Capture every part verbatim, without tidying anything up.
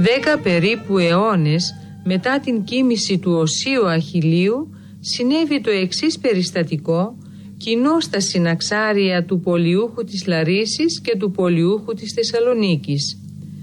Δέκα περίπου αιώνες μετά την κοίμηση του Οσίου Αχιλλείου συνέβη το εξής περιστατικό, κοινό στα συναξάρια του πολιούχου της Λαρίσης και του πολιούχου της Θεσσαλονίκης.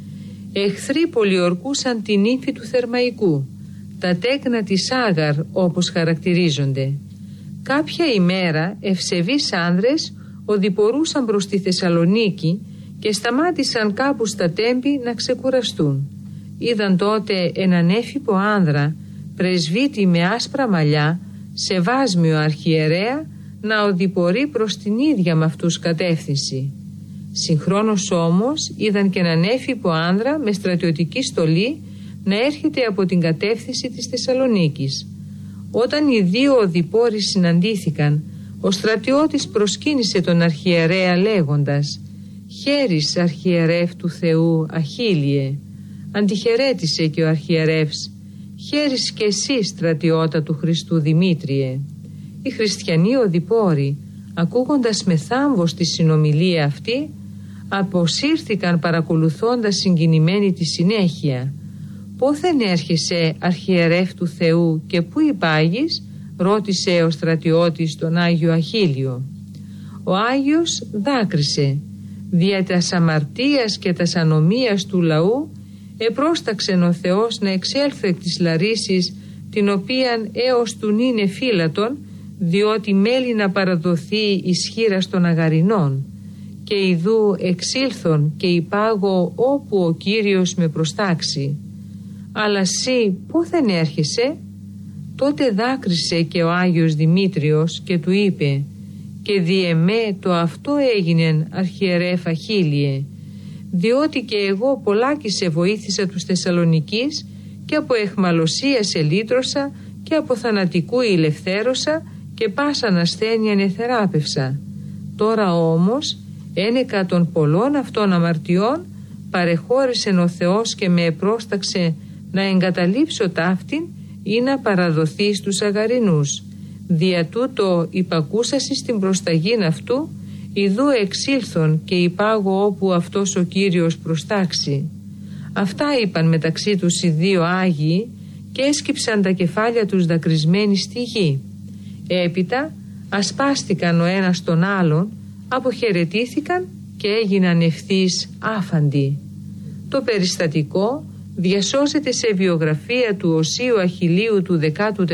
Εχθροί πολιορκούσαν την ύμφη του Θερμαϊκού, τα τέκνα της Άγαρ όπως χαρακτηρίζονται. Κάποια ημέρα ευσεβείς άνδρες οδηπορούσαν προς τη Θεσσαλονίκη και σταμάτησαν κάπου στα τέμπη να ξεκουραστούν. Είδαν τότε έναν έφυπο άνδρα, πρεσβύτη με άσπρα μαλλιά, σε βάσμιο αρχιερέα, να οδηπορεί προς την ίδια με αυτούς κατεύθυνση. Συγχρόνως όμως είδαν και έναν έφυπο άνδρα με στρατιωτική στολή να έρχεται από την κατεύθυνση της Θεσσαλονίκης. Όταν οι δύο οδηπόροι συναντήθηκαν, ο στρατιώτης προσκύνησε τον αρχιερέα λέγοντας «Χαίρεις, αρχιερεύ του Θεού Αχίλιε». Αντιχαιρέτησε και ο αρχιερεύς «Χαίρεις και εσύ, στρατιώτα του Χριστού Δημήτριε». Οι χριστιανοί οδηπόροι, ακούγοντας με θάμβος τη συνομιλία αυτή, αποσύρθηκαν παρακολουθώντας συγκινημένοι τη συνέχεια. «Πόθεν έρχεσαι, αρχιερεύ του Θεού, και πού υπάγεις?» ρώτησε ο στρατιώτης τον Άγιο Αχίλιο. Ο Άγιος δάκρυσε. Δια τας αμαρτίας και τας ανομίας του λαού επρόσταξεν ο Θεός να εξέλθω εκ της Λαρίσης, την οποίαν έως του νυν εφύλατον, διότι μέλει να παραδοθεί ισχύρας των Αγαρινών, και ιδού εξήλθον και υπάγω όπου ο Κύριος με προστάξει. Αλλά σύ πόθεν έρχεσαι? Τότε δάκρυσε και ο Άγιος Δημήτριος και του είπε «Και δι' εμέ το αυτό έγινεν, αρχιερεύ Αχίλιε, διότι και εγώ πολλάκι σε βοήθησα τους Θεσσαλονικείς και από εχμαλωσία σε λύτρωσα και από θανατικού ηλευθέρωσα και πάσαν ασθένειαν εθεράπευσα. Τώρα όμως ένεκα των πολλών αυτών αμαρτιών παρεχώρησεν ο Θεός και με επρόσταξε να εγκαταλείψω ταύτην ή να παραδοθεί στους Αγαρινούς. Δια τούτο υπακούσασι στην προσταγήν αυτού, ιδού εξήλθον και υπάγω όπου αυτός ο Κύριος προστάξει». Αυτά είπαν μεταξύ τους οι δύο Άγιοι και έσκυψαν τα κεφάλια τους δακρυσμένοι στη γη. Έπειτα ασπάστηκαν ο ένας τον άλλον, αποχαιρετήθηκαν και έγιναν ευθύς άφαντοι. Το περιστατικό διασώζεται σε βιογραφία του Οσίου Αχιλλείου του δεκάτου